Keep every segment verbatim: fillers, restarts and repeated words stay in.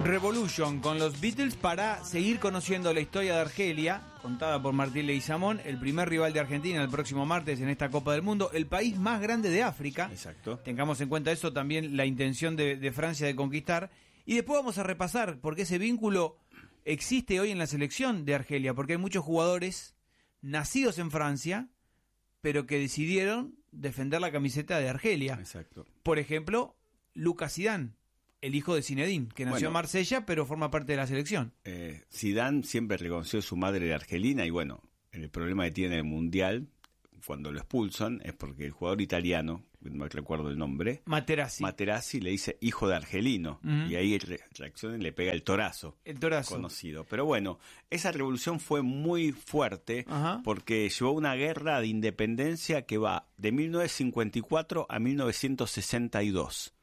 Revolution con los Beatles para seguir conociendo la historia de Argelia, contada por Martín Leguizamón, el primer rival de Argentina el próximo martes en esta Copa del Mundo, el país más grande de África. Exacto. Tengamos en cuenta eso, también la intención de, de Francia de conquistar. Y después vamos a repasar por qué ese vínculo existe hoy en la selección de Argelia, porque hay muchos jugadores nacidos en Francia, pero que decidieron defender la camiseta de Argelia. Exacto. Por ejemplo, Lucas Zidane, el hijo de Zinedine, que nació Bueno, en Marsella, pero forma parte de la selección. Eh, Zidane siempre reconoció a su madre de argelina y bueno, el problema que tiene el Mundial, cuando lo expulsan, es porque el jugador italiano, no recuerdo el nombre, Materazzi. Materazzi le dice hijo de argelino, uh-huh. y ahí re- reacciona y le pega el torazo. El torazo. Conocido. Pero bueno, esa revolución fue muy fuerte, uh-huh. porque llevó una guerra de independencia que va de mil novecientos cincuenta y cuatro a mil novecientos sesenta y dos.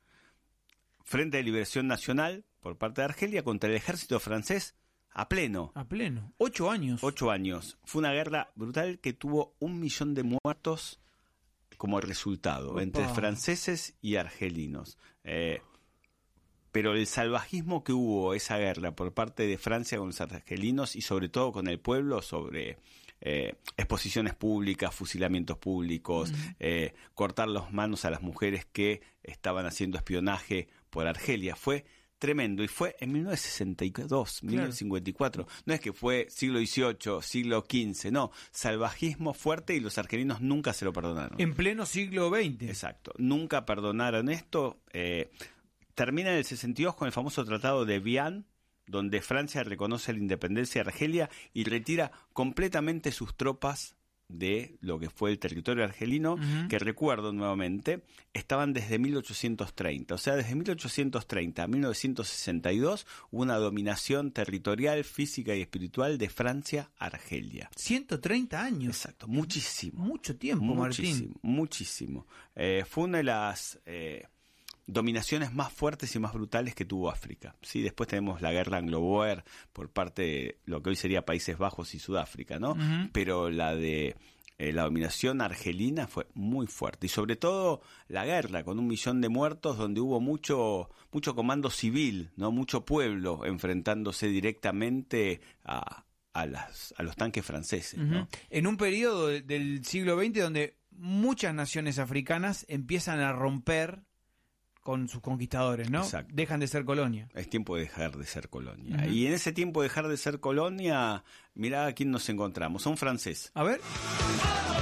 Frente de Liberación Nacional por parte de Argelia contra el ejército francés a pleno. A pleno. Ocho años. Ocho años. Fue una guerra brutal que tuvo un millón de muertos como resultado, Opa. entre franceses y argelinos. Eh, pero el salvajismo que hubo esa guerra por parte de Francia con los argelinos y sobre todo con el pueblo sobre eh, exposiciones públicas, fusilamientos públicos, uh-huh. eh, cortar las manos a las mujeres que estaban haciendo espionaje por Argelia, fue tremendo, y fue en mil novecientos sesenta y dos, claro. mil novecientos cincuenta y cuatro. No es que fue siglo dieciocho, siglo quince, no, salvajismo fuerte, y los argelinos nunca se lo perdonaron. En pleno siglo veinte. Exacto, nunca perdonaron esto. Eh, termina en el sesenta y dos con el famoso Tratado de Vian, donde Francia reconoce la independencia de Argelia y retira completamente sus tropas de lo que fue el territorio argelino, uh-huh. que recuerdo nuevamente, estaban desde mil ochocientos treinta, o sea, desde mil ochocientos treinta a mil novecientos sesenta y dos, hubo una dominación territorial, física y espiritual de Francia a Argelia. ciento treinta años. Exacto, muchísimo. Mucho tiempo, muchísimo, Martín. Muchísimo. Eh, fue una de las eh, dominaciones más fuertes y más brutales que tuvo África. Sí, después tenemos la guerra anglo-boer por parte de lo que hoy sería Países Bajos y Sudáfrica, ¿no? Uh-huh. Pero la de eh, la dominación argelina fue muy fuerte, y sobre todo la guerra con un millón de muertos, donde hubo mucho mucho comando civil, no, mucho pueblo enfrentándose directamente a a las a los tanques franceses, uh-huh. ¿no? En un periodo de, del siglo veinte donde muchas naciones africanas empiezan a romper con sus conquistadores, ¿no? Exacto. Dejan de ser colonia. Es tiempo de dejar de ser colonia. Uh-huh. Y en ese tiempo de dejar de ser colonia, mirá a quién nos encontramos. A un francés. A ver.